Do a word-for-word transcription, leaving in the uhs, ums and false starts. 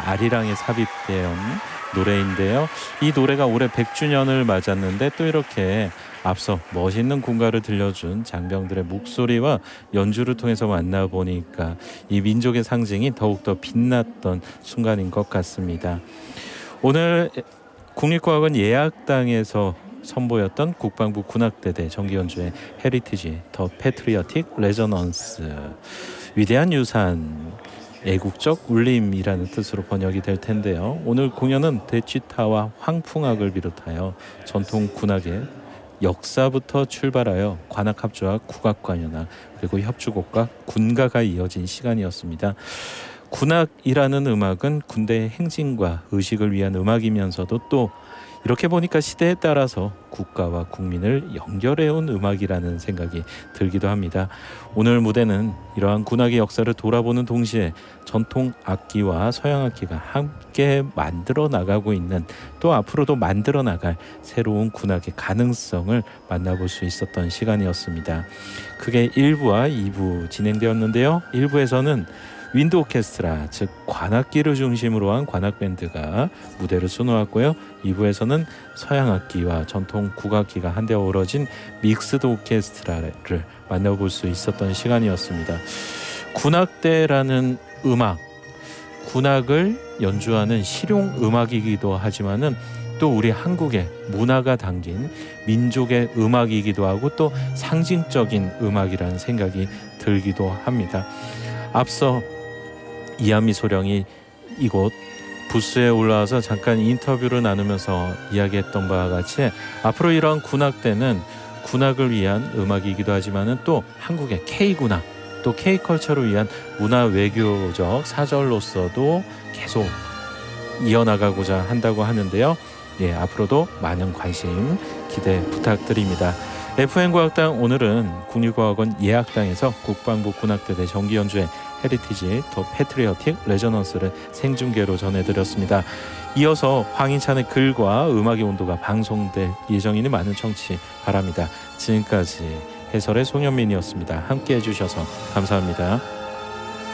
아리랑에 삽입된 노래인데요. 이 노래가 올해 백 주년을 맞았는데 또 이렇게 앞서 멋있는 군가를 들려준 장병들의 목소리와 연주를 통해서 만나보니까 이 민족의 상징이 더욱더 빛났던 순간인 것 같습니다. 오늘 국립과학원 예약당에서 선보였던 국방부 군악대대 정기연주회 헤리티지 더 패트리어틱 레저넌스, 위대한 유산, 애국적 울림이라는 뜻으로 번역이 될 텐데요. 오늘 공연은 대치타와 황풍악을 비롯하여 전통 군악의 역사부터 출발하여 관악합주와 국악관현악 그리고 협주곡과 군가가 이어진 시간이었습니다. 군악이라는 음악은 군대의 행진과 의식을 위한 음악이면서도 또 이렇게 보니까 시대에 따라서 국가와 국민을 연결해온 음악이라는 생각이 들기도 합니다. 오늘 무대는 이러한 군악의 역사를 돌아보는 동시에 전통 악기와 서양 악기가 함께 만들어 나가고 있는, 또 앞으로도 만들어 나갈 새로운 군악의 가능성을 만나볼 수 있었던 시간이었습니다. 그게 일 부와 이 부 진행되었는데요. 일 부에서는 윈드 오케스트라, 즉 관악기를 중심으로 한 관악밴드가 무대를 수놓았고요. 이 부에서는 서양 악기와 전통 국악기가 한데 어우러진 믹스드 오케스트라를 만나볼 수 있었던 시간이었습니다. 군악대라는 음악, 군악을 연주하는 실용 음악이기도 하지만은 또 우리 한국의 문화가 담긴 민족의 음악이기도 하고 또 상징적인 음악이라는 생각이 들기도 합니다. 앞서 이한미 소령이 이곳 부스에 올라와서 잠깐 인터뷰를 나누면서 이야기했던 바와 같이 앞으로 이러한 군악대는 군악을 위한 음악이기도 하지만은 또 한국의 K군악, 또 K컬처를 위한 문화 외교적 사절로서도 계속 이어나가고자 한다고 하는데요. 예, 앞으로도 많은 관심 기대 부탁드립니다. 에프엠 과학당, 오늘은 국립과학원 예약당에서 국방부 군악대대 정기연주회 헤리티지 더 패트리어틱 레저넌스를 생중계로 전해드렸습니다. 이어서 황인찬의 글과 음악의 온도가 방송될 예정이니 많은 청취 바랍니다. 지금까지 해설의 송현민이었습니다. 함께 해주셔서 감사합니다.